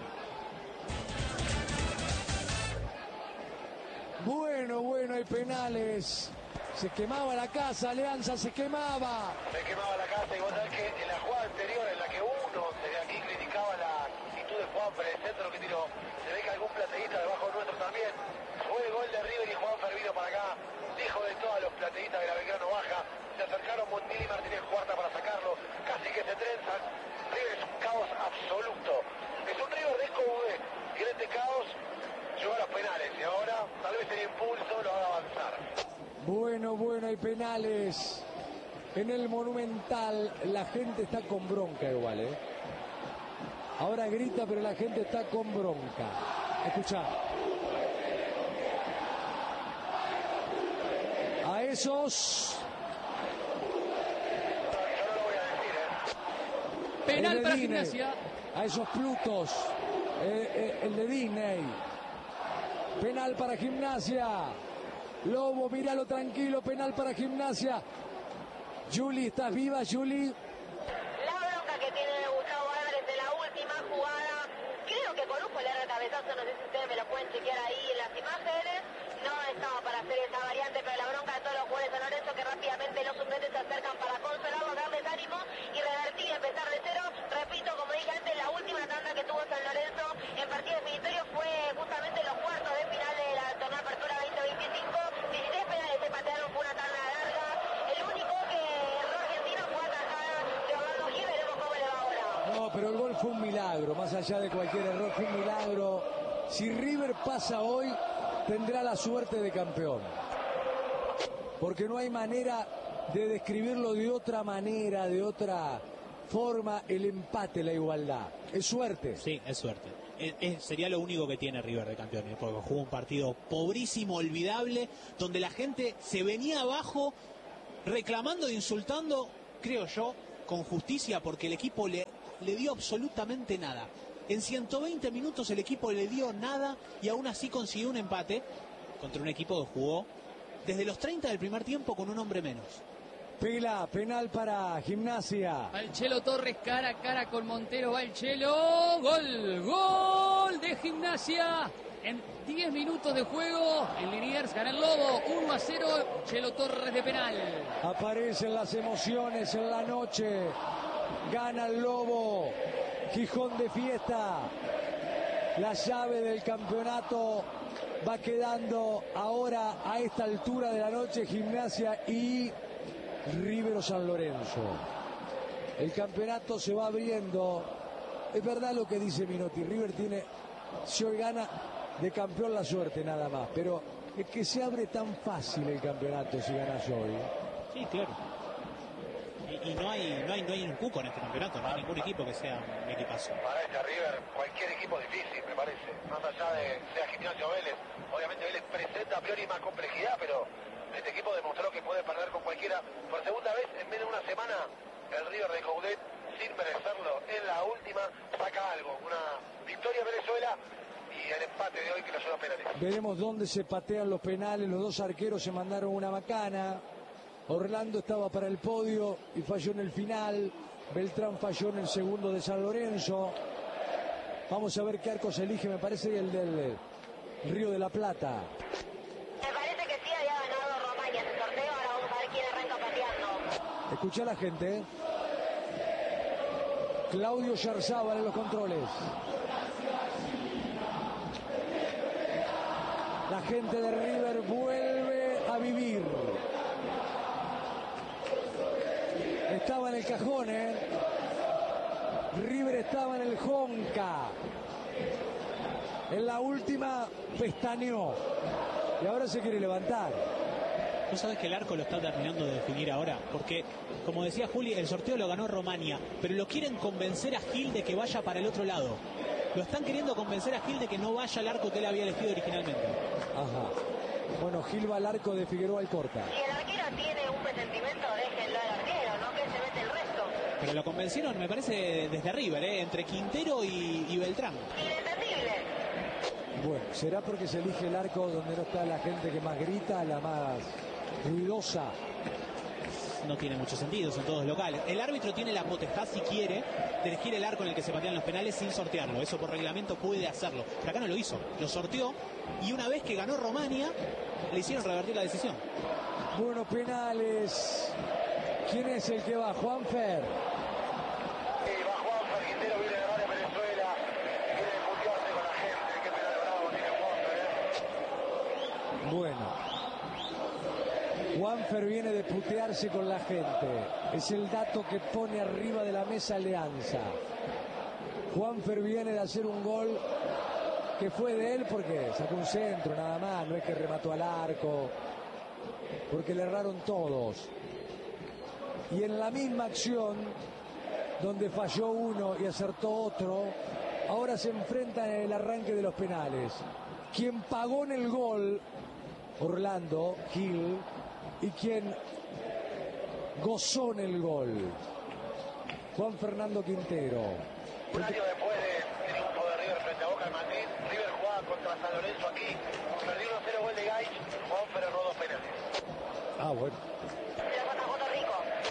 Bueno, bueno, hay penales. Se quemaba la casa, Alianza se quemaba. Se quemaba la casa y vos sabés que en la jugada anterior en la que uno desde aquí criticaba la actitud de Juanfer, el centro que tiró, se ve que algún plateísta debajo nuestro también. Fue el gol de River y Juanfer vino para acá, dijo de todos los plateístas de la Belgrano Baja. Se acercaron Montiel y Martínez Cuarta para sacarlo, casi que se trenzan. River es un caos absoluto. Es un River de Coudet y en este caos llegó a los penales y ahora tal vez el impulso lo haga avanzar. Bueno, bueno, hay penales en el Monumental. La gente está con bronca igual, ¿eh? Ahora grita, pero la gente está con bronca. Escuchá. A esos... Penal para Disney, Gimnasia. a esos Plutos, eh, eh, el de Disney. Penal para Gimnasia. Lobo, míralo tranquilo, penal para Gimnasia. Juli, ¿estás viva, Juli? La bronca que tiene Gustavo Álvarez de la última jugada. Creo que Corujo le da el cabezazo, no sé si ustedes me lo pueden chequear ahí en las imágenes. No estaba para hacer esa variante, pero la bronca de todos los jugadores de San Lorenzo que rápidamente los suplentes se acercan para consolarlos, darles ánimo y revertir y empezar de cero. Repito, como dije antes, la última tanda que tuvo San Lorenzo en partido definitorio fue justamente los cuartos de final de la torneo Apertura veinte veinticinco. dieciséis penales se patearon, fue una tanda larga. El único que erró Argentina fue atajada No, pero el gol fue un milagro, más allá de cualquier error, fue un milagro. Si River pasa hoy, tendrá la suerte de campeón. Porque no hay manera de describirlo de otra manera, de otra forma, el empate, la igualdad. Es suerte. Sí, es suerte. Es, es, sería lo único que tiene River de campeón, porque jugó un partido pobrísimo, olvidable, donde la gente se venía abajo reclamando e insultando, creo yo, con justicia, porque el equipo le, le dio absolutamente nada. En ciento veinte minutos el equipo le dio nada y aún así consiguió un empate contra un equipo que jugó desde los treinta del primer tiempo con un hombre menos. Pela, penal para Gimnasia. Va el Chelo Torres cara a cara con Montero, va el Chelo. Gol, gol de Gimnasia. En diez minutos de juego, en Liniers gana el Lobo, uno a cero, Chelo Torres de penal. Aparecen las emociones en la noche. Gana el Lobo. Gijón de fiesta. La llave del campeonato va quedando ahora a esta altura de la noche Gimnasia y River o San Lorenzo. El campeonato se va abriendo. Es verdad lo que dice Minotti. River tiene, si hoy gana, de campeón la suerte nada más. Pero es que se abre tan fácil el campeonato si ganas hoy. Sí, claro. Y, y no hay no hay no hay un cuco en este campeonato. No hay ningún equipo que sea un equipazo. Para este River, cualquier equipo difícil, me parece. Más allá de sea Gimnasia o Vélez. Obviamente Vélez presenta a priori más complejidad, pero este equipo demostró que puede perder con cualquiera. Por segunda vez en menos de una semana, el River de Coudet, sin merecerlo, en la última, saca algo. Una victoria en Venezuela y el empate de hoy que lo lleva a penales. Veremos dónde se patean los penales. Los dos arqueros se mandaron una macana. Orlando estaba para el podio y falló en el final. Beltrán falló en el segundo de San Lorenzo. Vamos a ver qué arco se elige. Me parece el del Río de la Plata. Me parece que sí había ganado Romaña en el sorteo. Ahora vamos a ver quién arranca pateando. Escucha a la gente. ¿eh? Claudio Yarzábal en los controles. La gente de River vuelve a vivir. Estaba en el cajón, ¿eh? River estaba en el Jonca. En la última pestañeó. Y ahora se quiere levantar. ¿Vos sabés que el arco lo está terminando de definir ahora? Porque, como decía Juli, el sorteo lo ganó Romania, pero lo quieren convencer a Gil de que vaya para el otro lado. Lo están queriendo convencer a Gil de que no vaya al arco que él había elegido originalmente. Ajá. Bueno, Gil va al arco de Figueroa Alcorta. Si el arquero tiene un presentimiento, déjenlo al arquero, no que se mete el resto. Pero lo convencieron, me parece, desde River, ¿eh? Entre Quintero y, y Beltrán. Inentendible. Bueno, será porque se elige el arco donde no está la gente que más grita, la más ruidosa. No tiene mucho sentido, son todos locales. El árbitro tiene la potestad, si quiere, de elegir el arco en el que se patean los penales sin sortearlo. Eso por reglamento puede hacerlo. Pero acá no lo hizo, lo sorteó y una vez que ganó Romania, le hicieron revertir la decisión. Bueno, penales. ¿Quién es el que va? Juanfer. Y va Juanfer, Quintero viene a ganar en Venezuela. Quiere putearse con la gente. Qué penal bravo tiene Juanfer, ¿eh? Bueno. Juanfer viene de putearse con la gente. Es el dato que pone arriba de la mesa Alianza. Juanfer viene de hacer un gol que fue de él porque sacó un centro nada más. No es que remató al arco. Porque le erraron todos. Y en la misma acción, donde falló uno y acertó otro, ahora se enfrentan en el arranque de los penales. Quien pagó en el gol, Orlando Gil, y quien gozó en el gol, Juan Fernando Quintero. Un año después del triunfo de River frente a Boca en Madrid, River jugaba contra San Lorenzo aquí, perdió uno cero gol de Gaich, Juanfer erró dos penales. Ah, bueno. Se lo atajó Torrico.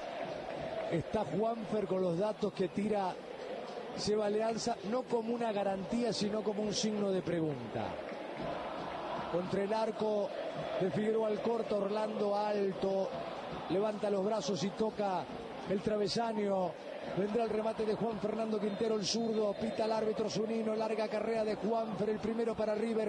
Está Juanfer con los datos que tira Seba Alianza, no como una garantía, sino como un signo de pregunta. Contra el arco de Figueroa Alcorta, Orlando alto, levanta los brazos y toca el travesaño. Vendrá el remate de Juan Fernando Quintero, el zurdo, pita el árbitro Zunino, larga carrera de Juanfer, el primero para River,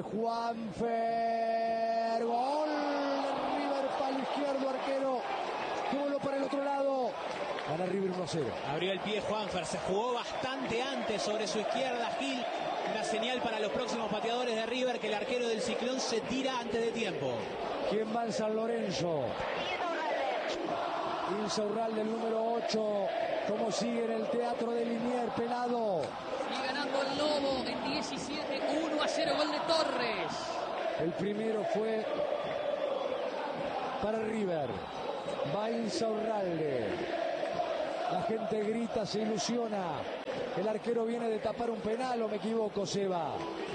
Juanfer, gol de River, palo izquierdo, arquero, gol para el otro lado. Gana gana River uno a cero. Abrió el pie Juanfer, se jugó bastante antes sobre su izquierda Gil. Una señal para los próximos pateadores de River que el arquero del Ciclón se tira antes de tiempo. ¿Quién va en San Lorenzo? Insaurralde, el número ocho. ¿Cómo sigue en el teatro de Liniers, Pelado? Y ganando el Lobo en diecisiete, uno a cero, gol de Torres. El primero fue para River. Va Insaurralde. La gente grita, se ilusiona. El arquero viene de tapar un penal, o me equivoco, Seba.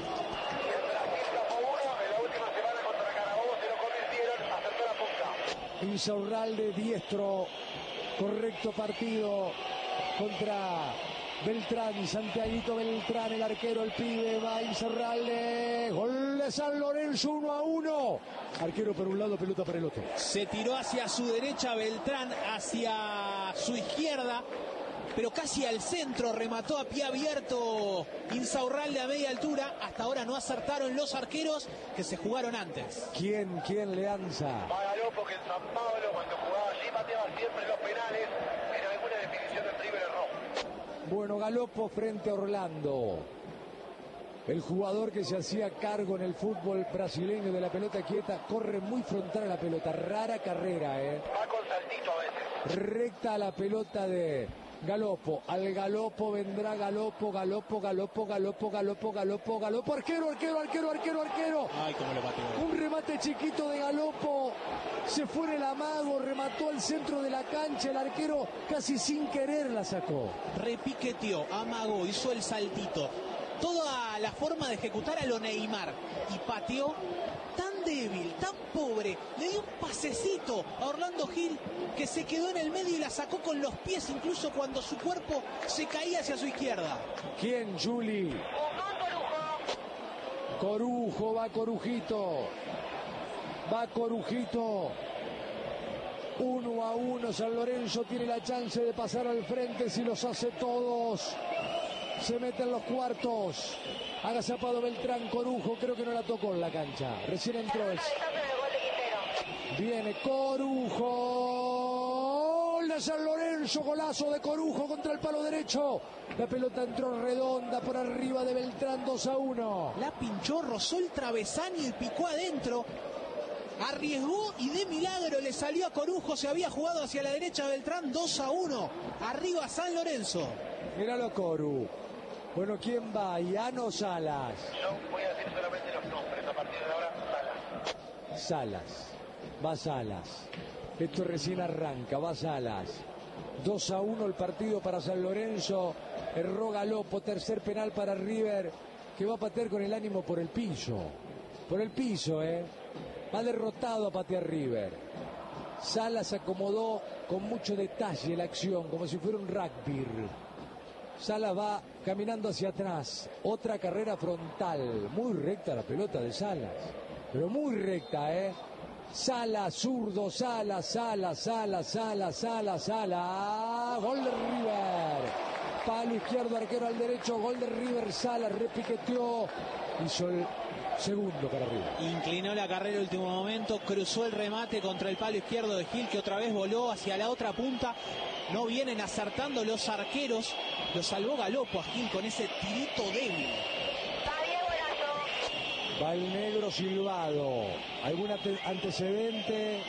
Insaurralde, diestro, correcto partido contra Beltrán, Santiaguito Beltrán, el arquero, el pibe, va Insaurralde, gol de San Lorenzo, uno a uno. Arquero por un lado, pelota para el otro. Se tiró hacia su derecha Beltrán, hacia su izquierda, pero casi al centro, remató a pie abierto Insaurralde a media altura. Hasta ahora no acertaron los arqueros que se jugaron antes. ¿Quién, quién le lanza? Va Galopo, que en San Pablo, cuando jugaba allí, pateaba siempre los penales. En alguna definición del River erró. Bueno, Galopo frente a Orlando. El jugador que se hacía cargo en el fútbol brasileño de la pelota quieta, corre muy frontal a la pelota. Rara carrera, ¿eh? Va con saltito a veces. Recta a la pelota de Galopo. Al Galopo vendrá Galopo, Galopo, Galopo, Galopo, Galopo, Galopo, Galopo. Arquero, arquero, arquero, arquero, arquero. Ay, cómo lo pateó. Un remate chiquito de Galopo. Se fue en el amago, remató al centro de la cancha. El arquero casi sin querer la sacó. Repiqueteó, amagó, hizo el saltito. Toda la forma de ejecutar a lo Neymar. Y pateó tan débil, tan pobre. Le dio un pasecito a Orlando Gil, que se quedó en el medio y la sacó con los pies, incluso cuando su cuerpo se caía hacia su izquierda. ¿Quién, Juli? Corujo, va Corujito. Va Corujito. Uno a uno, San Lorenzo tiene la chance de pasar al frente si los hace todos. Se meten los cuartos. Agazapado Beltrán, Corujo, creo que no la tocó en la cancha. Recién entró. Es... Viene Corujo. Gol de San Lorenzo, golazo de Corujo contra el palo derecho. La pelota entró redonda por arriba de Beltrán, dos a uno. La pinchó, rozó el travesaño y picó adentro. Arriesgó y de milagro le salió a Corujo. Se había jugado hacia la derecha Beltrán, dos a uno. Arriba San Lorenzo. Míralo, Coru. Bueno, ¿quién va? Iano Salas. Yo voy a decir solamente los nombres. A partir de ahora, Salas. Salas. Va Salas. Esto recién arranca. Va Salas. dos a uno el partido para San Lorenzo. Erró Galopo. Tercer penal para River, que va a patear con el ánimo por el piso. Por el piso, ¿eh? Va derrotado a patear River. Salas acomodó con mucho detalle la acción, como si fuera un rugby. Salas va caminando hacia atrás. Otra carrera frontal. Muy recta la pelota de Salas. Pero muy recta, ¿eh? Salas, zurdo, Salas, Salas, Salas, Salas, Salas, Salas. Gol de River. Palo izquierdo, arquero al derecho. Gol de River. Salas repiqueteó. Hizo el segundo para River. Inclinó la carrera en el último momento. Cruzó el remate contra el palo izquierdo de Gil, que otra vez voló hacia la otra punta. No vienen acertando los arqueros. Lo salvó Galopo a Gil con ese tirito débil. Va el negro silbado. ¿Algún ante antecedente?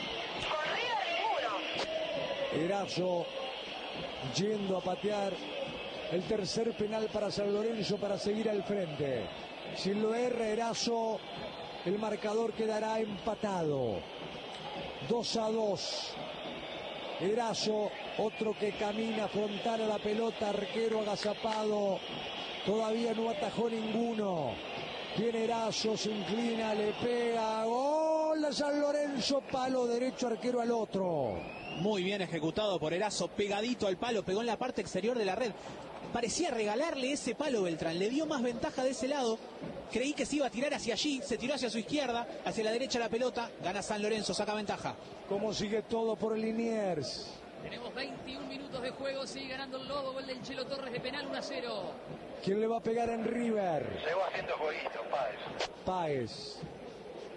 Erazo yendo a patear el tercer penal para San Lorenzo para seguir al frente. Si lo erra Erazo, el marcador quedará empatado. dos a dos. Erazo, otro que camina frontal a la pelota, arquero agazapado. Todavía no atajó ninguno. Viene Erazo, se inclina, le pega. Gol de San Lorenzo, palo derecho, arquero al otro. Muy bien ejecutado por Erazo, pegadito al palo, pegó en la parte exterior de la red. Parecía regalarle ese palo Beltrán, le dio más ventaja de ese lado. Creí que se iba a tirar hacia allí, se tiró hacia su izquierda, hacia la derecha la pelota, gana San Lorenzo, saca ventaja. ¿Cómo sigue todo por Liniers? Tenemos veintiún minutos de juego, sigue ganando el Lobo, gol del Chelo Torres de penal, uno a cero. ¿Quién le va a pegar en River? Llegó haciendo jueguito, Páez. Páez.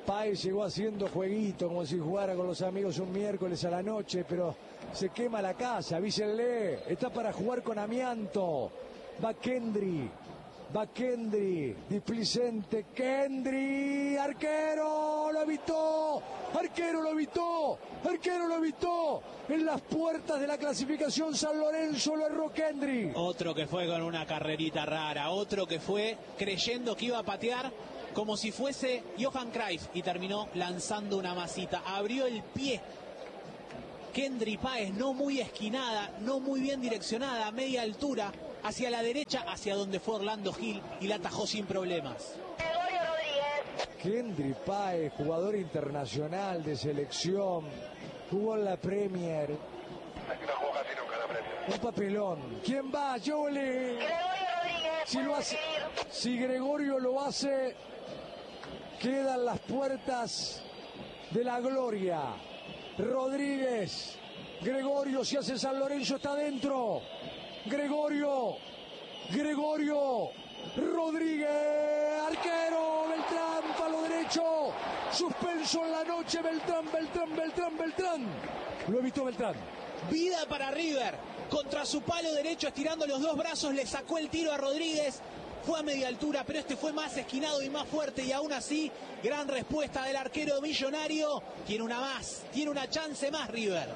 Páez llegó haciendo jueguito, como si jugara con los amigos un miércoles a la noche, pero se quema la casa, avísenle, está para jugar con amianto. Va Kendry, va Kendry, displicente, Kendry, arquero, lo evitó, arquero lo evitó, arquero lo evitó, en las puertas de la clasificación San Lorenzo lo erró Kendry. Otro que fue con una carrerita rara, otro que fue creyendo que iba a patear como si fuese Johan Cruyff y terminó lanzando una masita, abrió el pie. Kendry Páez, no muy esquinada, no muy bien direccionada, a media altura, hacia la derecha, hacia donde fue Orlando Gil y la atajó sin problemas. Gregorio Rodríguez. Kendry Páez, jugador internacional de selección, jugó en la Premier. No jugó casi nunca la Premier. Un papelón. ¿Quién va, Jolie? Gregorio Rodríguez. Si lo hace, si Gregorio lo hace, quedan las puertas de la gloria. Rodríguez, Gregorio, si hace San Lorenzo está dentro. Gregorio, Gregorio, Rodríguez, arquero, Beltrán, palo derecho, suspenso en la noche, Beltrán, Beltrán, Beltrán, Beltrán. Lo evitó Beltrán. Vida para River, contra su palo derecho, estirando los dos brazos, le sacó el tiro a Rodríguez. Fue a media altura, pero este fue más esquinado y más fuerte, y aún así, gran respuesta del arquero Millonario. Tiene una más, tiene una chance más River.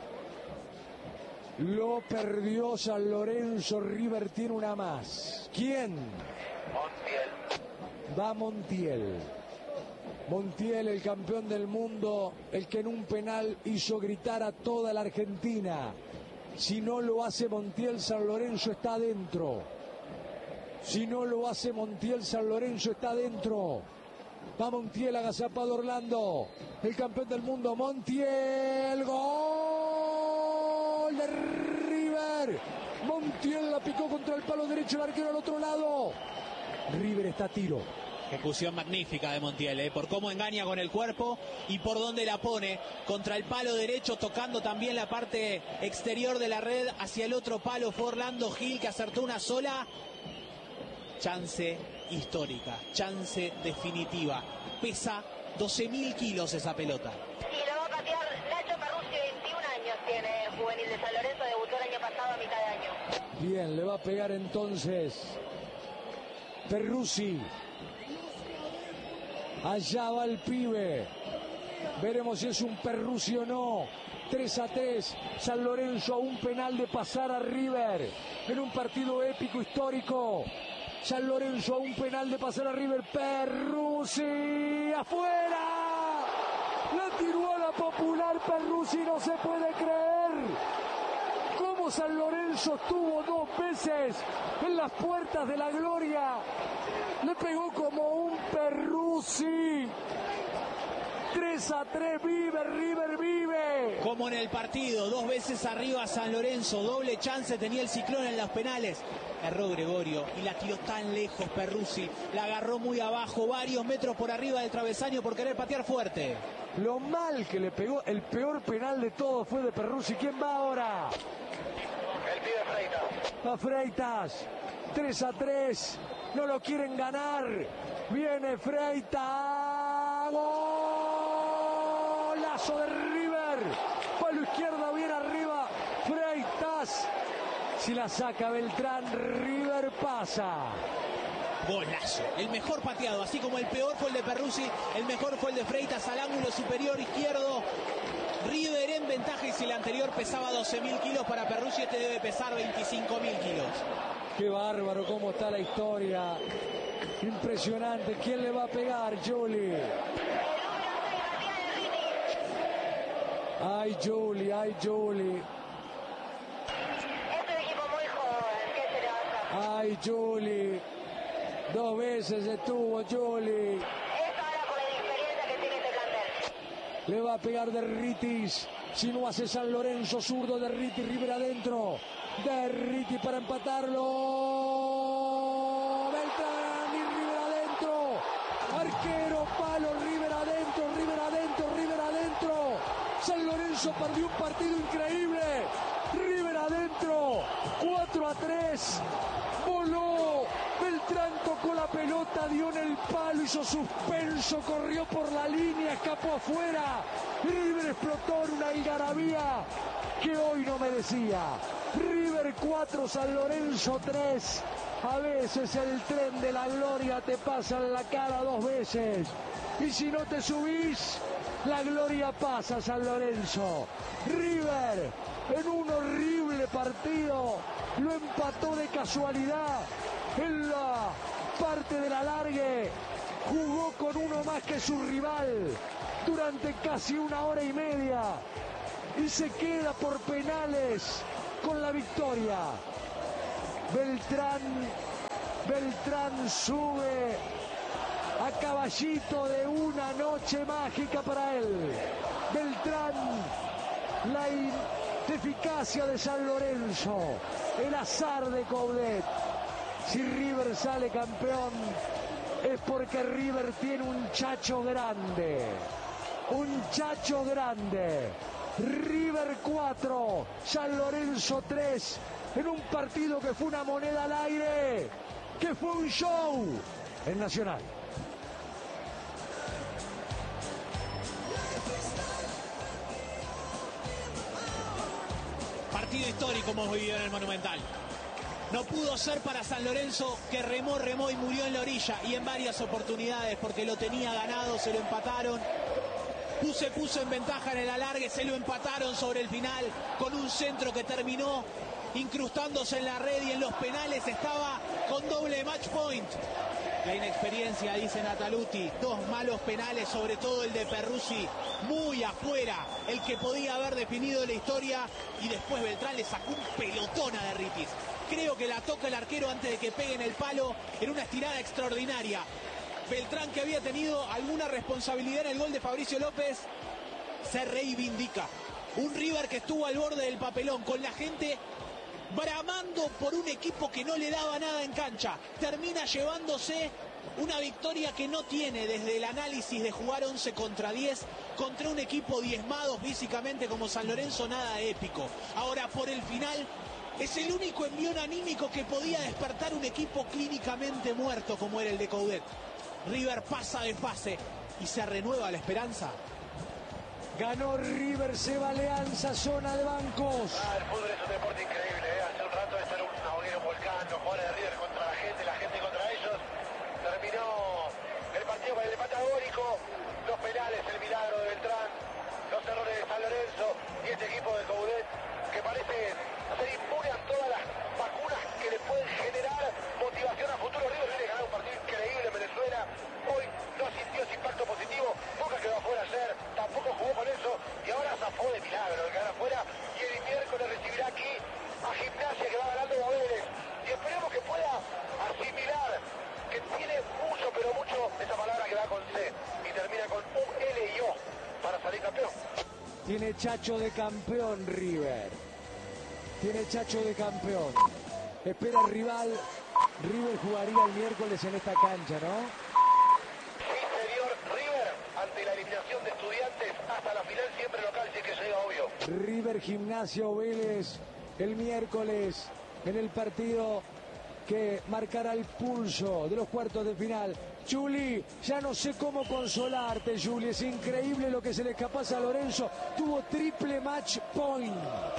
Lo perdió San Lorenzo, River tiene una más. ¿Quién? Montiel. Va Montiel. Montiel, el campeón del mundo, el que en un penal hizo gritar a toda la Argentina. Si no lo hace Montiel, San Lorenzo está adentro. Si no lo hace Montiel, San Lorenzo está dentro. Va Montiel, agazapado Orlando. El campeón del mundo, Montiel. Gol de River. Montiel la picó contra el palo derecho, el arquero al otro lado. River está a tiro. Ejecución magnífica de Montiel, ¿eh? Por cómo engaña con el cuerpo y por dónde la pone. Contra el palo derecho, tocando también la parte exterior de la red. Hacia el otro palo fue Orlando Gil, que acertó una sola. Chance histórica, chance definitiva. Pesa doce mil kilos esa pelota. Y lo va a patear Nacho Perruzzi, veintiún años tiene el juvenil de San Lorenzo, debutó el año pasado a mitad de año. Bien, le va a pegar entonces Perruzzi. Allá va el pibe. Veremos si es un Perruzzi o no. tres a tres. San Lorenzo a un penal de pasar a River. En un partido épico, histórico. San Lorenzo a un penal de pasar a River. Perruzzi afuera. La tiró a la Popular Perruzzi, no se puede creer. Cómo San Lorenzo estuvo dos veces en las puertas de la gloria. Le pegó como un Perruzzi. tres a tres, vive, River vive. Como en el partido, dos veces arriba San Lorenzo, doble chance tenía el Ciclón en los penales. Erró Gregorio y la tiró tan lejos Perruzzi, la agarró muy abajo, varios metros por arriba del travesaño por querer patear fuerte. Lo mal que le pegó, el peor penal de todos fue de Perruzzi. ¿Quién va ahora? El pibe Freitas. A Freitas, tres a tres, no lo quieren ganar. Viene Freitas, golazo de River, palo izquierda bien arriba, Freitas. Si la saca Beltrán, River pasa. Golazo, el mejor pateado, así como el peor fue el de Perruzzi, el mejor fue el de Freitas al ángulo superior izquierdo. River en ventaja, y si el anterior pesaba doce mil kilos para Perruzzi, este debe pesar veinticinco mil kilos. Qué bárbaro cómo está la historia. Impresionante. ¿Quién le va a pegar, Jolie? Ay, Jolie, ay, Jolie. Es un equipo muy joven, ¿qué se le va a hacer? Ay, Jolie. Dos veces estuvo Jolie. Es ahora por la experiencia que tiene este plantel. Le va a pegar Derritis. Si no hace San Lorenzo, zurdo Derritis, River adentro. Derritis para empatarlo. Beltrán y River adentro. Arquero, palo, River adentro, River adentro, River adentro. San Lorenzo perdió un partido increíble. River adentro. cuatro a tres. Voló. Beltrán tocó la pelota. pelota dio en el palo, hizo suspenso, corrió por la línea, escapó afuera. River explotó en una algarabía que hoy no merecía. River cuatro, San Lorenzo tres. A veces el tren de la gloria te pasa en la cara dos veces. Y si no te subís, la gloria pasa a San Lorenzo. River, en un horrible partido, lo empató de casualidad. En la parte del alargue, jugó con uno más que su rival durante casi una hora y media. Y se queda por penales con la victoria. Beltrán, Beltrán sube a caballito de una noche mágica para él. Beltrán, la ineficacia de San Lorenzo, el azar de Coudet. Si River sale campeón es porque River tiene un chacho grande, un chacho grande. River cuatro, San Lorenzo tres, en un partido que fue una moneda al aire, que fue un show en Nacional. Partido histórico hemos vivido en el Monumental. No pudo ser para San Lorenzo, que remó, remó y murió en la orilla, y en varias oportunidades, porque lo tenía ganado, se lo empataron. Se puso en ventaja en el alargue, se lo empataron sobre el final, con un centro que terminó incrustándose en la red, y en los penales estaba con doble match point. La inexperiencia, dice Nataluti, dos malos penales, sobre todo el de Perruzzi, muy afuera, el que podía haber definido la historia, y después Beltrán le sacó un pelotón a Derritis. Creo que la toca el arquero antes de que pegue en el palo, en una estirada extraordinaria. Beltrán, que había tenido alguna responsabilidad en el gol de Fabricio López, se reivindica. Un River que estuvo al borde del papelón, con la gente bramando por un equipo que no le daba nada en cancha. Termina llevándose una victoria que no tiene, desde el análisis de jugar once contra diez contra un equipo diezmado físicamente como San Lorenzo, nada épico. Ahora, por el final, es el único envión anímico que podía despertar un equipo clínicamente muerto como era el de Coudet. River pasa de fase y se renueva la esperanza. Ganó River, se va Alianza, zona de bancos. Ah, el fútbol es un deporte increíble, ¿eh? Hace un rato estar un hoguera, un volcán, los jugadores de River contra la gente, la gente contra ellos. Terminó el partido con el empate agónico, los penales, el milagro de Beltrán, los errores de San Lorenzo y este equipo de Coudet que parece ser inmune a todas las vacunas que le pueden generar motivación a futuro. River viene a ganar un partido increíble en Venezuela. Hoy no sintió ese impacto positivo. Boca quedó afuera ayer, tampoco jugó con eso, y ahora zafó de milagro el quedar afuera. Y el miércoles recibirá aquí a Gimnasia, que va ganando a Vélez. Y esperemos que pueda asimilar que tiene mucho, pero mucho, esa palabra que va con C y termina con U L y O para salir campeón. Tiene chacho de campeón River. Tiene chacho de campeón. Espera el rival. River jugaría el miércoles en esta cancha, ¿no? Sí, señor. River, ante la eliminación de Estudiantes, hasta la final siempre local, si es que llega, obvio. River, Gimnasia o Vélez el miércoles en el partido que marcará el pulso de los cuartos de final. Juli, ya no sé cómo consolarte, Juli. Es increíble lo que se le escapó a San Lorenzo. Tuvo triple match point.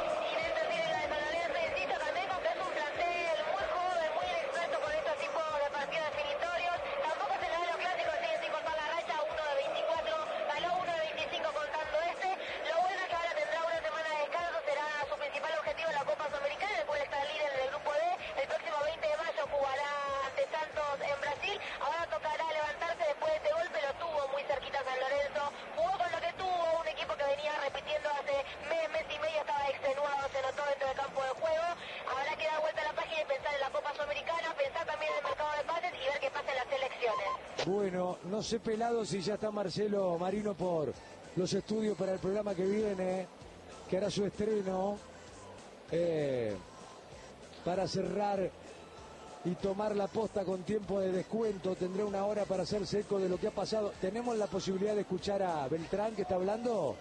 Bueno, no sé, Pelado, si ya está Marcelo Marino por los estudios para el programa que viene, que hará su estreno, eh, para cerrar y tomar la posta con tiempo de descuento. Tendré una hora para hacerse eco de lo que ha pasado. ¿Tenemos la posibilidad de escuchar a Beltrán, que está hablando?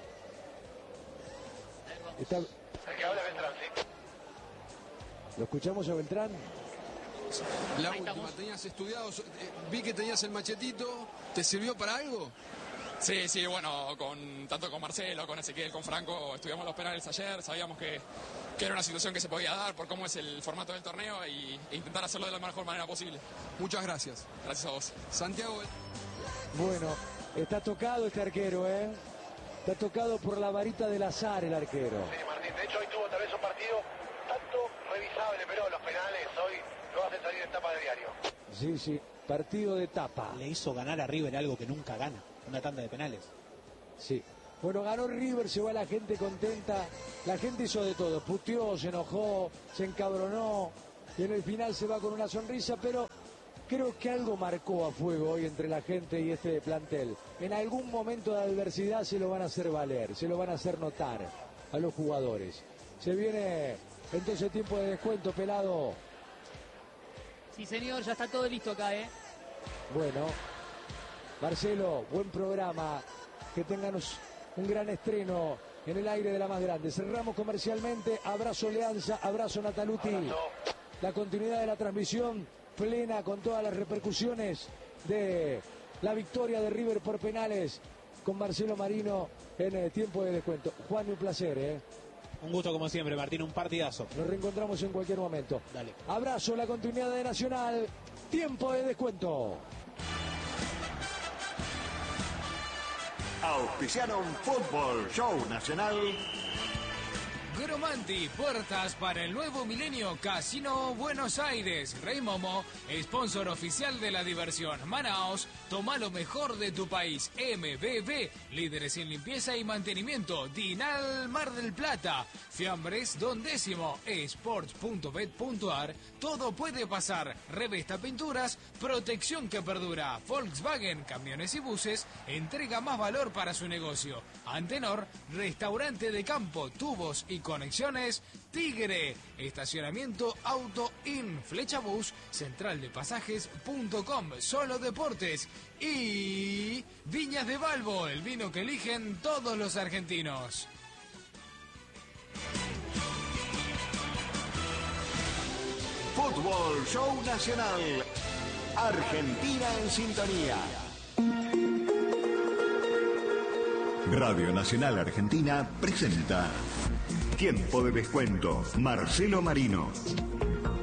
Está... El que habla Beltrán, sí. ¿Lo escuchamos a Beltrán? La Ahí última, estamos. tenías estudiados, eh, vi que tenías el machetito, ¿te sirvió para algo? Sí, sí, bueno, con, tanto con Marcelo, con Ezequiel, con Franco, estudiamos los penales ayer, sabíamos que, que era una situación que se podía dar por cómo es el formato del torneo y, e intentar hacerlo de la mejor manera posible. Muchas gracias. Gracias a vos. Santiago. Bueno, está tocado este arquero, ¿eh? Está tocado por la varita del azar el arquero. Sí, Martín, de hecho hoy tuvo tal vez un partido tanto revisable, pero los penales hoy lo hacen salir en tapa de diario. Sí, sí, partido de tapa. Le hizo ganar a River algo que nunca gana, una tanda de penales. Sí. Bueno, ganó River, se va la gente contenta. La gente hizo de todo, puteó, se enojó, se encabronó. Y en el final se va con una sonrisa, pero creo que algo marcó a fuego hoy entre la gente y este plantel. En algún momento de adversidad se lo van a hacer valer, se lo van a hacer notar a los jugadores. Se viene entonces tiempo de descuento, Pelado. Sí, señor, ya está todo listo acá, ¿eh? Bueno, Marcelo, buen programa. Que tengan un gran estreno en el aire de la más grande. Cerramos comercialmente. Abrazo Leanza, abrazo Nataluti. Abrazo. La continuidad de la transmisión plena con todas las repercusiones de la victoria de River por penales con Marcelo Marino en el tiempo de descuento. Juan, un placer, ¿eh? Un gusto como siempre, Martín, un partidazo. Nos reencontramos en cualquier momento. Dale. Abrazo, la continuidad de Nacional. Tiempo de descuento. Auspiciaron Fútbol Show Nacional. Gromanti, puertas para el nuevo milenio, Casino Buenos Aires. Rey Momo, sponsor oficial de la diversión. Manaos, toma lo mejor de tu país. M B B, líderes en limpieza y mantenimiento. Dinal Mar del Plata. Fiambres, Don Décimo. Sports punto bet punto ar. Todo puede pasar. Revesta Pinturas, protección que perdura. Volkswagen, camiones y buses, entrega más valor para su negocio. Antenor, restaurante de campo, tubos y conexiones. Tigre, estacionamiento Auto In, Flechabús, central de pasajes punto com, Solo Deportes y Viñas de Balbo, el vino que eligen todos los argentinos. Fútbol Show Nacional. Argentina en sintonía. Radio Nacional Argentina presenta Tiempo de Descuento. Marcelo Marino.